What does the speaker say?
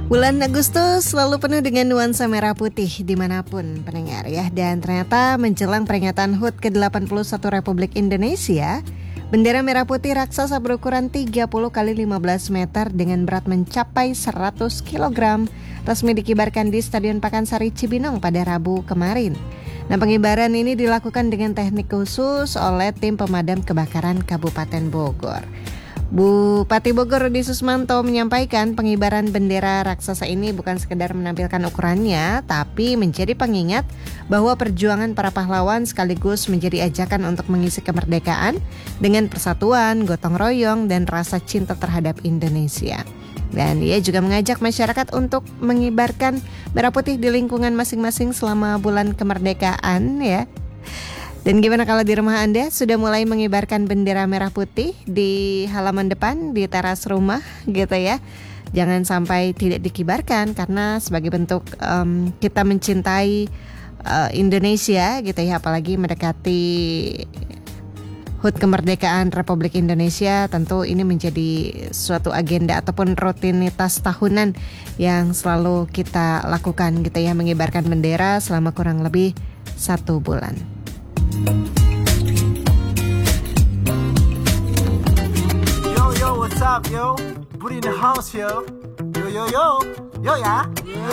Bulan Agustus selalu penuh dengan nuansa merah putih dimanapun pendengar ya. Dan ternyata menjelang peringatan HUT ke-81 Republik Indonesia, bendera merah putih raksasa berukuran 30 kali 15 meter dengan berat mencapai 100 kg resmi dikibarkan di Stadion Pakansari Cibinong pada Rabu kemarin. Nah, pengibaran ini dilakukan dengan teknik khusus oleh tim pemadam kebakaran Kabupaten Bogor. Bupati Bogor Rudi Susmanto menyampaikan pengibaran bendera raksasa ini bukan sekedar menampilkan ukurannya, tapi menjadi pengingat bahwa perjuangan para pahlawan sekaligus menjadi ajakan untuk mengisi kemerdekaan dengan persatuan, gotong royong, dan rasa cinta terhadap Indonesia. Dan ia juga mengajak masyarakat untuk mengibarkan merah putih di lingkungan masing-masing selama bulan kemerdekaan ya. Dan gimana kalau di rumah Anda sudah mulai mengibarkan bendera merah putih di halaman depan, di teras rumah gitu ya. Jangan sampai tidak dikibarkan karena sebagai bentuk kita mencintai Indonesia gitu ya. Apalagi mendekati HUT kemerdekaan Republik Indonesia, tentu ini menjadi suatu agenda ataupun rutinitas tahunan yang selalu kita lakukan gitu ya. Mengibarkan bendera selama kurang lebih 1 bulan. Yo, what's up, yo? Booty in the house, yo. Yo, yo, yo. Yo, ya.